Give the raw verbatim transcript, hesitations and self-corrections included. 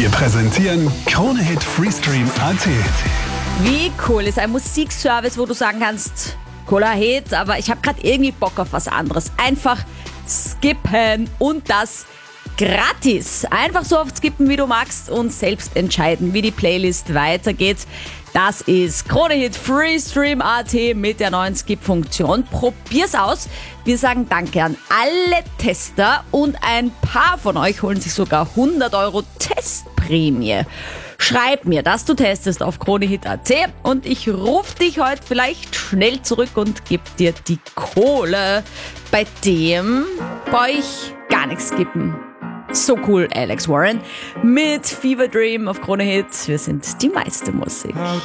Wir präsentieren Krone-Hit Freestream Punkt a t. Wie cool ist ein Musikservice, wo du sagen kannst, cooler Hit, aber ich habe gerade irgendwie Bock auf was anderes. Einfach skippen und das gratis. Einfach so oft skippen, wie du magst und selbst entscheiden, wie die Playlist weitergeht. Das ist Krone-Hit Freestream Punkt a t mit der neuen Skip-Funktion. Probier's aus. Wir sagen Danke an alle Tester und ein paar von euch holen sich sogar hundert Euro Testprämie. Schreib mir, dass du testest auf Krone-Hit Punkt a t und ich rufe dich heute vielleicht schnell zurück und gebe dir die Kohle. Bei dem bei euch gar nichts skippen. So cool, Alex Warren mit Fever Dream auf Krone-Hit. Wir sind die meiste Musik.